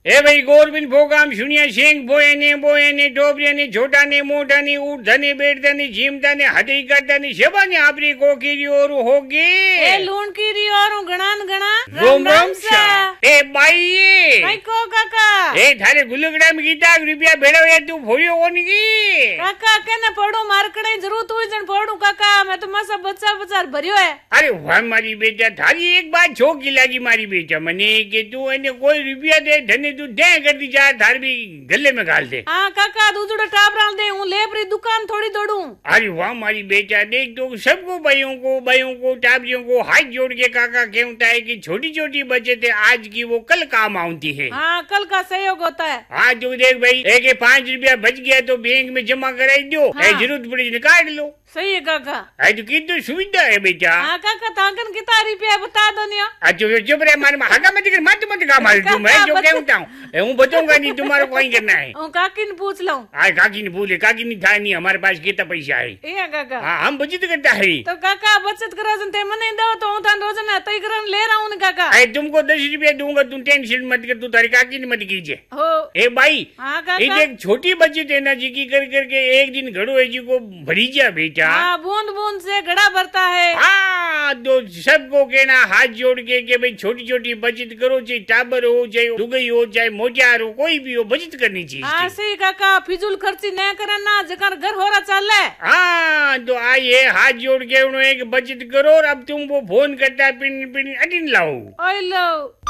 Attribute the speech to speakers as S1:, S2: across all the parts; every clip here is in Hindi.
S1: ए भाई गौरबिन प्रोग्राम सुनिया सिंह बोयने डोबरियाने झोटाने मोटाने ऊर्धने बैठने झीमताने हथई करताने सेबाने आपरी को कीरी और होगी
S2: ए लूण कीरी और गणान गणा
S1: रोम रोम सा ए बाई
S2: भाई को काका
S1: ए थारे गुलगड़ा में गीता रुपया भेड़ो है तू फोड़ियो कोनी की
S2: काका केने पड़ो मार्केट जरूर तू जन पड़ू काका मैं तो मसा बच्चा बचार भरियो है।
S1: अरे वाह मारी बेटा थारी एक बात छोकी लागी मारी बेटा मने के तू एने कोई रुपया दे धने तू दे कर दी जा थार भी गले में गाल दे।
S2: हाँ काका दूसरा टापरा दे हूँ लेपरी दुकान थोड़ी दौड़ू।
S1: अरे वाह मारी बेटा देख तो सबको भाइयों को टापरियों को हाथ जोड़ के काका कहता है कि छोटी छोटी बचत आज की वो कल काम आती है।
S2: हाँ कल का सहयोग होता है।
S1: हाँ तू देख भाई एक 5 रुपया बच गया तो बैंक में जमा कराई दो। हाँ। जरूरत पड़ी निकाल लो।
S2: सही है काका।
S1: तो कितनी सुविधा है बेटा।
S2: हाँ काका ताकन कितना रुपया बता दो निया।
S1: अच्छा चुप रहे मार हागा मत कर मत का मार तू मैं जो कहता हूँ हूँ बताऊंगा नहीं तुम्हारा कोई करना है।
S2: काकी ने पूछ लो।
S1: काकी ने पूछे काकी नहीं था नहीं हमारे पास कितना पैसा है।
S2: काका
S1: हाँ हम बचत करता है।
S2: तो काका बचत करो जन मने दो तो हूँ रोजाना तय कर ले रहा हूँ काका।
S1: तुमको 10 रुपया दूंगा तुम टेंशन मत कर तू तारी काकी ने मत कीजिए। ए भाई एक छोटी बचत है ना जी की कर करके एक दिन घड़ो है जी को भरी जा बेटा।
S2: बूंद बूंद से घड़ा भरता है।
S1: हाँ तो सबको कहना हाथ जोड़ के भाई छोटी छोटी बचत करो चाहे टाबर हो चाहे दुगई हो चाहे मोजार हो कोई भी हो बचत करनी चाहिए।
S2: हाँ सही काका फिजूल खर्ची न करना जकर घर हो रहा चल है।
S1: हाँ तो आइए हाथ जोड़ के उन्होंने एक बचत करो और अब तुम वो फोन करता पिन पिन अटिन लाओ।
S2: लो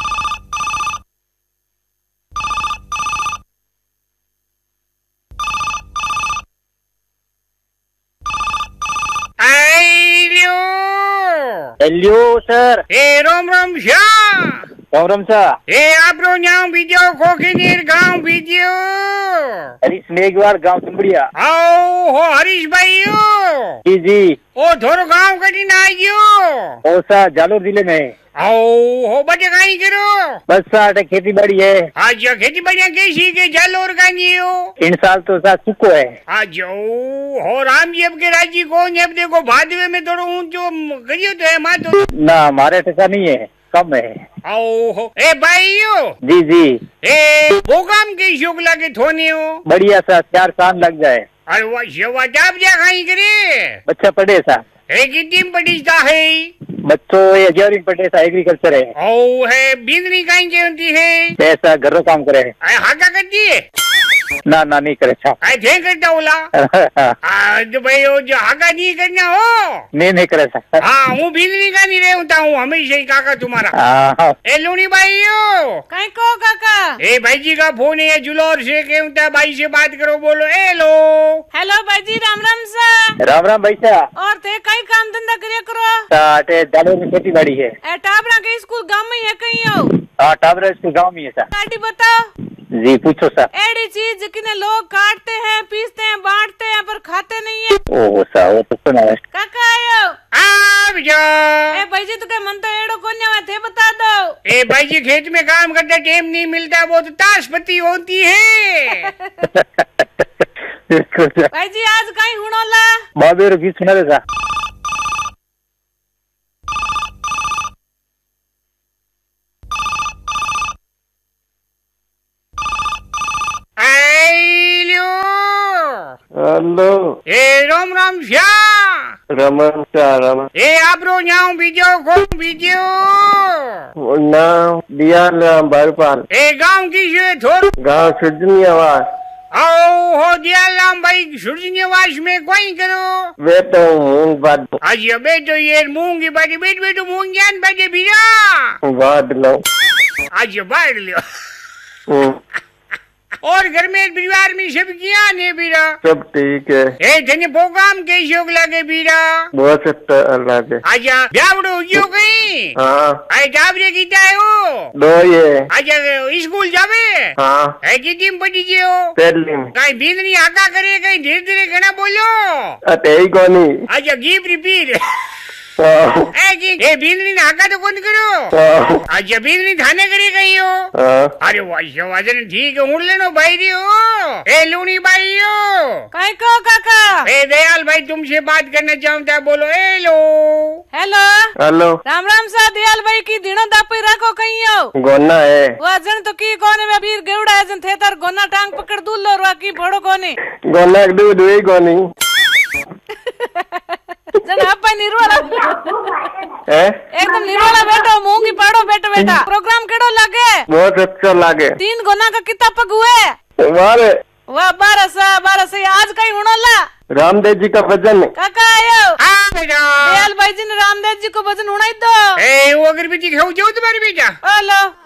S3: हेलो सर।
S1: ए रोम रोम शाह।
S3: राम राम सर।
S1: ए आपरो नाम बीजो खोखीनीर गांव बीजो
S3: हरीश मेघवार गांव सिमड़िया।
S1: आओ हो हरीश भाई हो।
S3: जी
S1: ओ थोरो गांव कटी ना आइयो।
S3: ओ सर जालोर जिले में।
S1: आओ हो बटे काई करो।
S3: बस सर खेती बाड़ी है।
S1: आज खेती बाड़िया कैसी के जालोर का नहीं हो।
S3: इन साल तो सर सुको है।
S1: आज हो राम जी अब के राजी कौन है अब देखो भादवे में थोड़ा ऊंचो करियो तो है माँ तो
S3: ना हमारे ऐसा नहीं है कम है।
S1: आओ हो ए भाइयो।
S3: जी
S1: ए वो काम के शौक लगे थोने हो।
S3: बढ़िया सर 4 साल लग जाए।
S1: अरे वाह शेवा जाब जा खाई करे।
S3: बच्चा पढ़े सर।
S1: कितनी पढ़ीता है।
S3: बच्चों ये 11वीं पढ़े सा एग्रीकल्चर है।
S1: ओ है बिजली कहीं के होती है।
S3: ऐसा घर काम करे।
S1: हाका करती है।
S3: ना नहीं करे साहब।
S1: थे करता बोला। तो भाई वो जो हाका नहीं करना हो।
S3: नहीं करे साहब।
S1: हाँ हूँ बिजली का नहीं रहता हूँ हमेशा ही काका तुम्हारा। ए लूनी भाई हो।
S2: कहीं को काका।
S1: ए भाई जी का फोन है जुलौर से कहता भाई से बात करो बोलो। हेलो
S2: हेलो भाई जी राम राम सा।
S3: राम भाई सा।
S2: और थे कई काम धंधा करिया करो।
S3: जालोर में खेती बाड़ी है।
S2: टाबरा के स्कूल गाँव में है कहीं हो।
S3: हाँ टाबरा स्कूल गाँव में है सर।
S2: बताओ।
S3: जी पूछो सर।
S2: एडी चीज जिन्हें लोग काटते हैं पीसते हैं बांटते हैं पर खाते नहीं है।
S3: ओह सर वो तो सुना है।
S2: काका आयो। ए भाई जी तो क्या मन तो एड़ो कोन्या थे बता दो।
S1: ए भाई जी खेत में काम करते टाइम नहीं मिलता वो तो ताशपति होती है।
S2: भाई जी आज कहीं हुनोला।
S3: बाबेरो गीत सुना दे सर। हेलो।
S1: ए राम राम शाह।
S3: राम राम।
S1: ए आपरो नाम बीजो को बीजो।
S3: नाम दियाल बारपाल।
S1: ए गांव की से थोर।
S3: गांव सुजनियावास।
S1: आओ हो दियाल भाई सुजनियावास में कोई करो।
S3: वे तो मूंग बाद।
S1: आज ये बेटो ये मूंग की बाटी बेटो मूंग जान बाटे बीरा।
S3: बाद लो।
S1: आज ये बाढ़ लियो। और घर में परिवार में सब किया ने बीरा।
S3: सब ठीक है।
S1: ए धन्य प्रोग्राम कैसे हो लगे बीरा।
S3: बहुत अच्छा लगे।
S1: आजा ब्यावड़ो हो गई।
S3: हाँ।
S1: आई डाबरे कीता है वो।
S3: 2 ये।
S1: आजा स्कूल जावे।
S3: हाँ।
S1: है कितनी पढ़ी जे हो।
S3: पहली में।
S1: कहीं बिजली आका करे कहीं धीरे धीरे घना बोलो।
S3: अते ही कोनी।
S1: आजा गीप रिपीट। ए बिजली आका तो कौन करो। आजा बिजली थाने करे गई हो। अरे वाजन ठीक है, हूँ लेनो भाई री हो। ए लूनी भाई हो।
S2: काय को काका?
S1: ए दयाल भाई तुमसे बात करना चाहता है, बोलो hello.
S2: Hello
S3: hello.
S2: Ram Ram सा दयाल भाई की दिनों दापी रखो कहीं हो।
S3: गोना है।
S2: वो जन तो की कोने में फिर गेवड़ा है जन थे तार गोना टांग पकड़ दूल लो रो की भोड़ो कोनी।
S3: गोना दूध हुई गोनी।
S2: जन आप निर्वाला एकदम निर्वाला बैठो, मूंगी पाड़ो बेटा बेटा। प्रोग्राम केड़ो लागे?
S3: बहुत अच्छा लागे।
S2: 3 गोना का कितना पग हुए? वाह 12 से आज कहीं होना
S3: रामदेव जी का भजन।
S2: काका आयो। दयाल भाई जी ने रामदेव जी को भजन उड़ाई दो।
S1: वो अगर बेटी खाऊ जाओ तुम्हारी बेटा।
S2: हेलो